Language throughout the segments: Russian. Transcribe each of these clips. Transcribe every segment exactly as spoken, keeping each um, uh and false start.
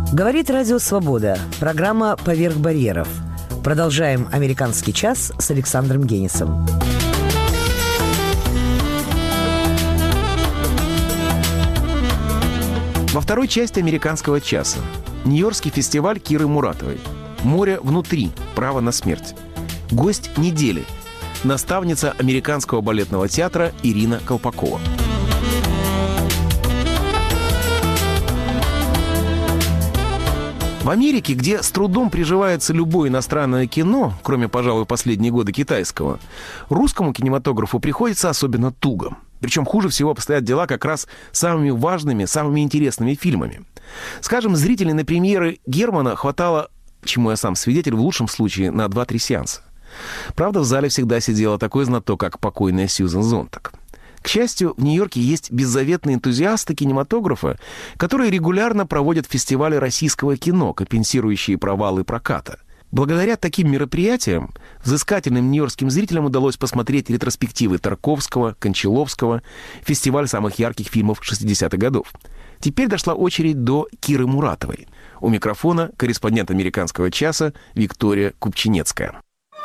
Говорит Радио Свобода. Программа «Поверх барьеров». Продолжаем «Американский час» с Александром Генисом. Во второй части «Американского часа» Нью-Йоркский фестиваль Киры Муратовой. «Море внутри. Право на смерть». Гость недели. Наставница Американского балетного театра Ирина Колпакова. В Америке, где с трудом приживается любое иностранное кино, кроме, пожалуй, последние годы китайского, русскому кинематографу приходится особенно туго. Причем хуже всего обстоят дела как раз самыми важными, самыми интересными фильмами. Скажем, зрителей на премьеры Германа хватало, чему я сам свидетель, в лучшем случае на два-три сеанса. Правда, в зале всегда сидела такой знаток, как покойная Сьюзен Зонтаг. К счастью, в Нью-Йорке есть беззаветные энтузиасты кинематографа, которые регулярно проводят фестивали российского кино, компенсирующие провалы проката. Благодаря таким мероприятиям взыскательным нью-йоркским зрителям удалось посмотреть ретроспективы Тарковского, Кончаловского, фестиваль самых ярких фильмов шестидесятых годов. Теперь дошла очередь до Киры Муратовой. У микрофона корреспондент «Американского часа» Виктория Купчинецкая.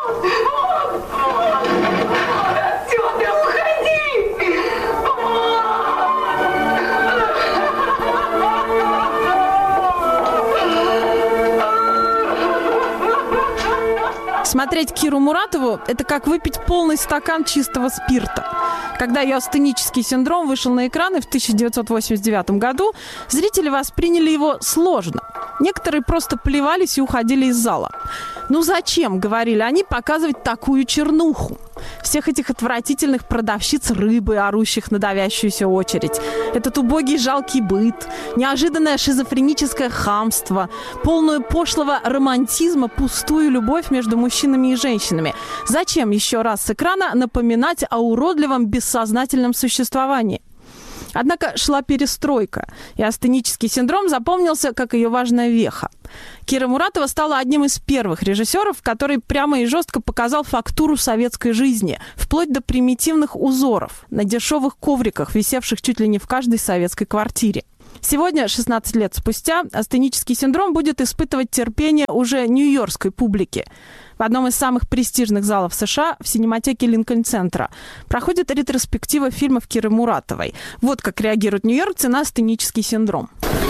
Смотреть Киру Муратову – это как выпить полный стакан чистого спирта. Когда ее астенический синдром вышел на экраны в тысяча девятьсот восемьдесят девятом году, зрители восприняли его сложно. Некоторые просто плевались и уходили из зала. «Ну зачем, — говорили они, — показывать такую чернуху? Всех этих отвратительных продавщиц рыбы, орущих на давящуюся очередь, этот убогий жалкий быт, неожиданное шизофреническое хамство, полную пошлого романтизма, пустую любовь между мужчинами и женщинами. Зачем еще раз с экрана напоминать о уродливом бессознательном существовании?» Однако шла перестройка, и астенический синдром запомнился как ее важная веха. Кира Муратова стала одним из первых режиссеров, который прямо и жестко показал фактуру советской жизни, вплоть до примитивных узоров на дешевых ковриках, висевших чуть ли не в каждой советской квартире. Сегодня, шестнадцать лет спустя, астенический синдром будет испытывать терпение уже нью-йоркской публики. В одном из самых престижных залов США, в синематеке Линкольн-центра, проходит ретроспектива фильмов Киры Муратовой. Вот как реагируют нью-йоркцы на астенический синдром.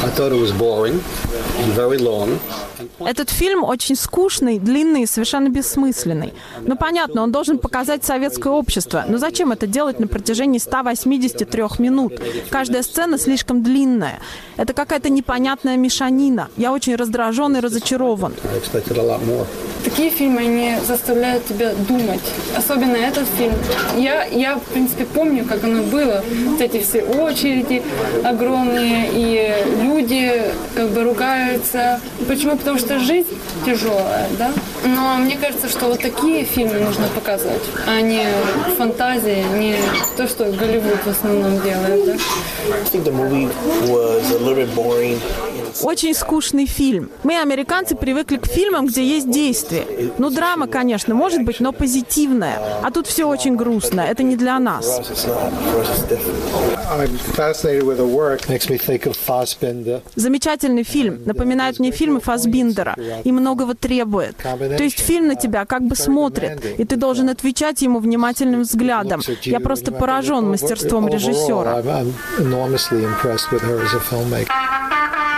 Этот фильм очень скучный, длинный и совершенно бессмысленный. Ну, понятно, он должен показать советское общество. Но зачем это делать на протяжении ста восьмидесяти трёх минут? Каждая сцена слишком длинная. Это какая-то непонятная мешанина. Я очень раздражен и разочарован. Такие фильмы, они заставляют тебя думать. Особенно этот фильм. Я, я, в принципе, помню, как оно было. Вот эти все очереди огромные, и люди как бы ругаются. Почему? Потому что жизнь тяжелая, да? Но мне кажется, что вот такие фильмы нужно показывать, а не фантазии, не то, что Голливуд в основном делает, да? Очень скучный фильм. Мы, американцы, привыкли к фильмам, где есть действие. Ну, драма, конечно, может быть, но позитивная. А тут все очень грустно. Это не для нас. Замечательный фильм. Напоминает мне фильмы Фассбиндера. И многого требует. То есть фильм на тебя как бы смотрит, и ты должен отвечать ему внимательным взглядом. Я просто поражен мастерством режиссера.